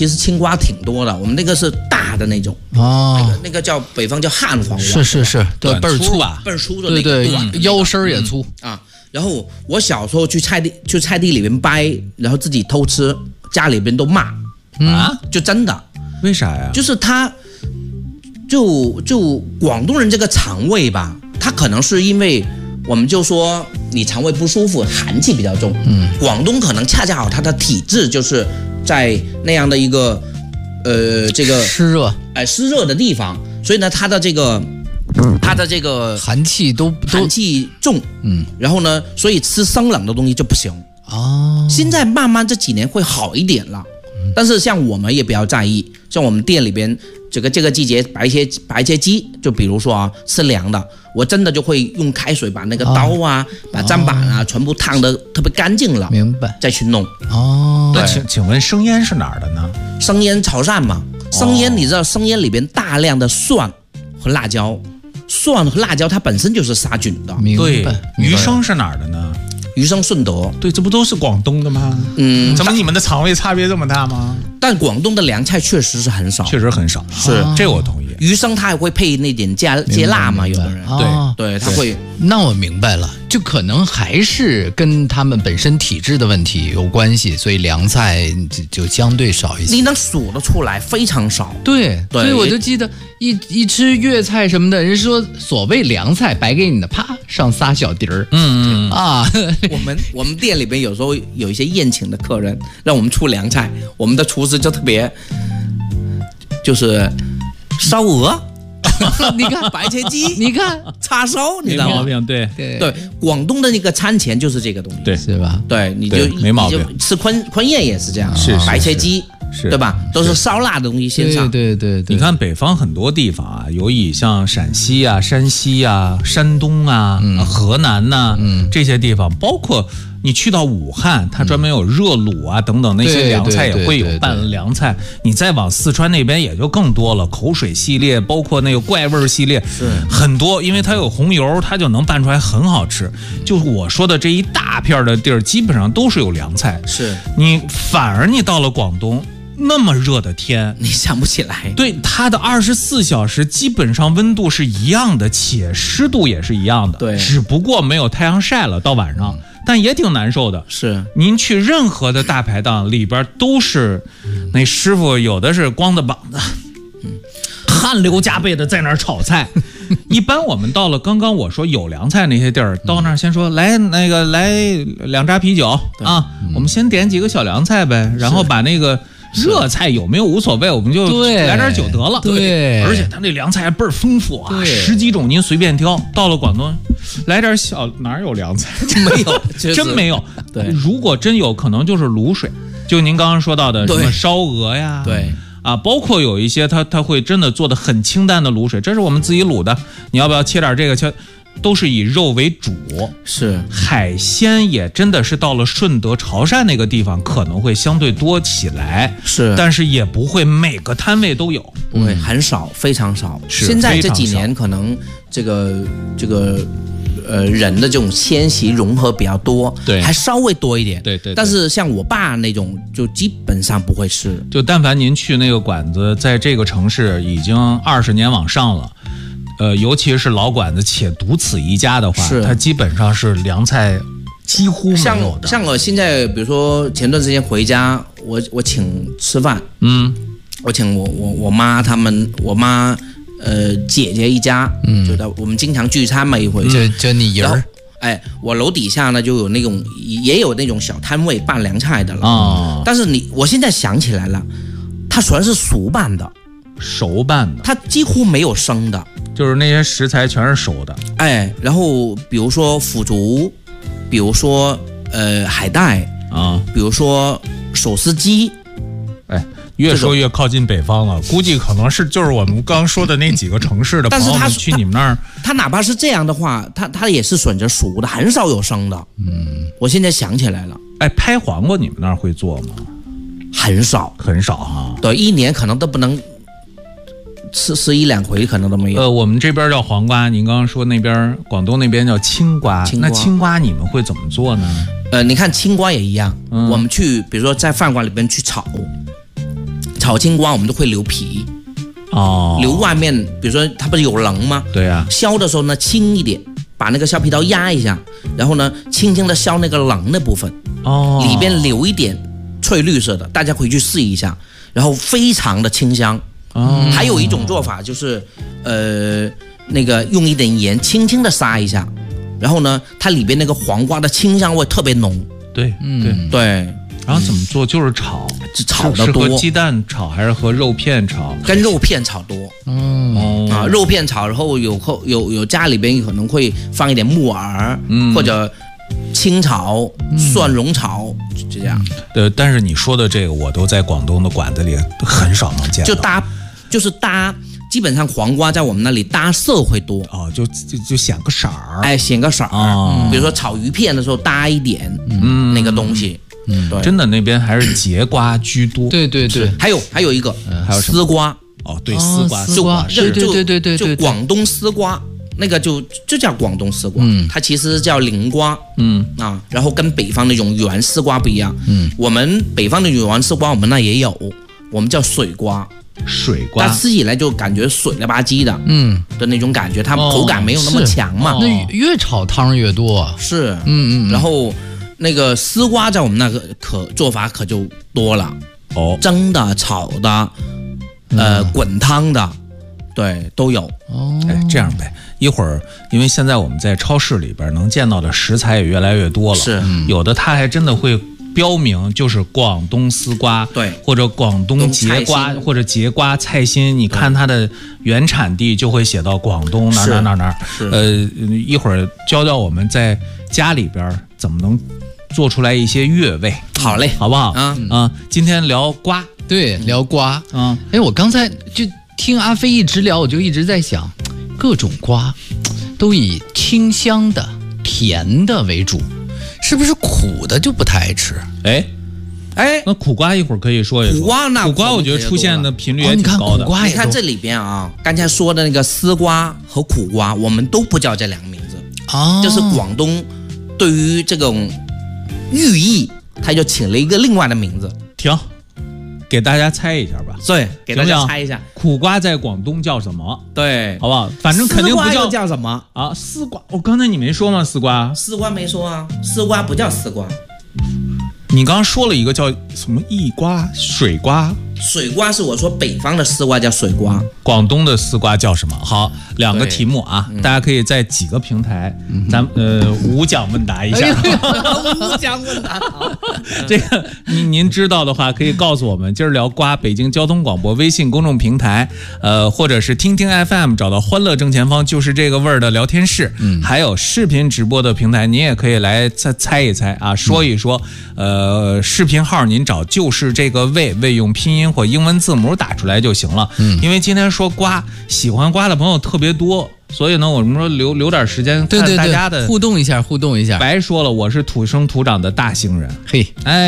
其实青瓜挺多的，我们那个是大的那种那个叫北方叫汉黄瓜， 是，对，倍儿粗吧，倍儿粗的那个， 对，腰身也粗啊。然后我小时候去菜地里面掰，然后自己偷吃，家里边都骂就真的。 为啥呀？ 就是他，就广东人这个肠胃吧，他可能是因为我们就说你肠胃不舒服，寒气比较重。广东可能恰恰好他的体质就是在那样的一个这个湿热的地方，所以呢，他的这个寒气都重，然后呢，所以吃生冷的东西就不行现在慢慢这几年会好一点了，但是像我们也不要在意，像我们店里边这个季节白切鸡，就比如说吃凉的，我真的就会用开水把那个刀把砧板全部烫得特别干净了， 明白， 再去弄。 那请问生腌是哪儿的呢？ 生腌潮汕嘛，生腌你知道生腌里边大量的蒜和辣椒。蒜和辣椒它本身就是杀菌的， 对。鱼生是哪儿的呢？ 鱼生顺德， 对，这不都是广东的吗？怎么你们的肠胃差别这么大吗？ 但广东的凉菜确实是很少， 确实很少， 是这我同意。 鱼生它还会配那点芥辣嘛，有的人对他会。 那我明白了，就可能还是跟他们本身体质的问题有关系，所以凉菜就相对少一些。 你能数得出来，非常少。 对，所以我就记得一吃粤菜什么的，人说所谓凉菜白给你的，啪上仨小碟儿。 我们店里边有时候有一些宴请的客人，让我们出凉菜，我们的厨师就特别就是烧鹅。你看白切鸡，你看叉烧，你知道吗？ 没毛病，对， 广东的那个餐前就是这个东西， 对， 是吧？ 对，你就没毛病。 吃昆宴也是这样， 是白切鸡，对吧？都是烧辣的东西先上。 对。 你看北方很多地方尤以像陕西山西山东河南这些地方，包括你去到武汉，它专门有热卤等等那些凉菜也会有拌凉菜。你再往四川那边也就更多了，口水系列，包括那个怪味系列，很多，因为它有红油，它就能拌出来很好吃。就是我说的这一大片的地儿，基本上都是有凉菜。 是你反而你到了广东。那么热的天， 你想不起来。 对，它的24小时基本上温度是一样的，且湿度也是一样的。 对， 只不过没有太阳晒了，到晚上，但也挺难受的。 是， 您去任何的大排档里边都是，那师傅有的是光着膀子，汗流浃背的在那儿炒菜。一般我们到了刚刚我说有凉菜那些地儿，到那儿先说来2扎啤酒我们先点几个小凉菜呗，然后把那个。热菜有没有无所谓，我们就来点酒得了。 对， 而且它那凉菜还倍儿丰富10几种您随便挑。到了广东，来点小哪有凉菜？ 没有， 真没有。 对， 如果真有可能就是卤水，就您刚刚说到的什么烧鹅呀， 对包括有一些它会真的做的很清淡的卤水，这是我们自己卤的，你要不要切点这个都是以肉为主， 是海鲜也真的是到了顺德、潮汕那个地方可能会相对多起来， 是， 但是也不会每个摊位都有， 不会很少，非常少。现在这几年可能这个人的这种迁徙融合比较多， 对， 还稍微多一点， 对。 但是像我爸那种就基本上不会吃， 就但凡您去那个馆子，在这个城市已经20年往上了。尤其是老馆子且独此一家的话，它基本上是凉菜几乎没有的。 像我现在，比如说前段时间回家，我请吃饭，我请我妈他们，我妈姐姐一家，就我们经常聚餐嘛一回， 就你人儿。 我楼底下呢就有那种也有那种小摊位拌凉菜的了但是我现在想起来了，它全是熟拌的，它几乎没有生的。 就是那些食材全是熟的， 然后比如说腐竹，比如说海带比如说手撕鸡， 越说越靠近北方了，估计可能就是我们刚说的那几个城市的朋友们去你们那儿， 他哪怕是这样的话，他也是选择熟的，很少有生的。我现在想起来了， 拍黄瓜你们那儿会做吗？ 很少对，一年可能都不能。吃1-2回可能都没有。 我们这边叫黄瓜，您刚刚说那边广东那边叫青瓜，那青瓜你们会怎么做呢？ 你看青瓜也一样，我们去比如说在饭馆里边去炒炒青瓜我们都会留皮，留外面，比如说它不是有棱吗？ 对啊， 削的时候呢轻一点，把那个削皮刀压一下，然后呢轻轻的削那个棱的部分，里边留一点翠绿色的，大家回去试一下，然后非常的清香。还有一种做法就是那个用一点盐轻轻的撒一下，然后呢它里边那个黄瓜的清香味特别浓。 对， 对。 然后怎么做？就是炒， 炒的多。 是和鸡蛋炒还是和肉片炒？ 跟肉片炒多。肉片炒，然后有家里边可能会放一点木耳，或者清炒、蒜蓉炒，就这样。 但是你说的这个，我都在广东的馆子里很少能见到。 基本上黄瓜在我们那里搭色会多就显个色儿， 显个色儿。比如说炒鱼片的时候搭一点那个东西。对， 真的那边还是节瓜居多。 对， 还有一个还有丝瓜。 对，丝瓜， 对， 就广东丝瓜，那个就叫广东丝瓜，它其实叫菱瓜。然后跟北方那种圆丝瓜不一样。我们北方的圆丝瓜我们那也有，我们叫水瓜。 水瓜， 它吃起来就感觉水了吧唧的，的那种感觉，它口感没有那么强嘛。 那越炒汤越多。 是，然后那个丝瓜在我们那个做法可就多了，蒸的、炒的，滚汤的，对，都有。 这样呗，一会儿因为现在我们在超市里边能见到的食材也越来越多了， 是， 有的它还真的会标明就是广东丝瓜， 对， 或者广东节瓜，或者节瓜菜心，你看它的原产地就会写到广东哪。一会儿教教我们在家里边怎么能做出来一些粤味。 好嘞， 好不好？今天聊瓜， 对，聊瓜。我刚才就听阿飞一直聊，我就一直在想，各种瓜都以清香的、甜的为主。是不是苦的就不太爱吃？ 那苦瓜一会儿可以说一说。苦瓜我觉得出现的频率也挺高的。 你看这里边刚才说的那个丝瓜和苦瓜，我们都不叫这两个名字。就是广东对于这种寓意，他就请了一个另外的名字。 停，给大家猜一下吧。 对，给大家猜一下， 苦瓜在广东叫什么？ 对， 好不好？反正肯定不叫什么丝瓜。刚才你没说吗？丝瓜没说啊，丝瓜不叫丝瓜。 你刚刚说了一个叫什么异瓜、水瓜？ 水瓜是我说北方的丝瓜叫水瓜， 广东的丝瓜叫什么？好，两个题目啊，大家可以在几个平台，咱无奖问答一下。 无奖问答， 这个您知道的话，可以告诉我们。今儿聊瓜，北京交通广播微信公众平台，或者是听听 FM 找到欢乐正前方就是这个味儿的聊天室，还有视频直播的平台，您也可以来猜一猜啊，说一说。视频号您找就是这个味用拼音或英文字母打出来就行了。因为今天说瓜，喜欢瓜的朋友特别多，所以呢，我们说留点时间看大家的互动一下。 白说了，我是土生土长的大兴人。 嘿，